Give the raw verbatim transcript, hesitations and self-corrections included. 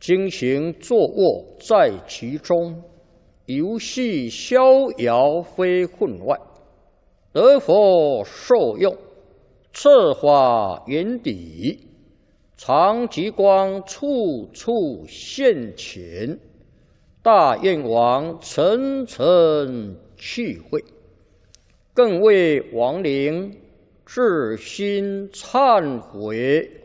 经行坐卧在其中，游戏逍遥非分外，得佛受用，策法圆底，常极光处处现前，大愿王层层去会，更为亡灵至心忏悔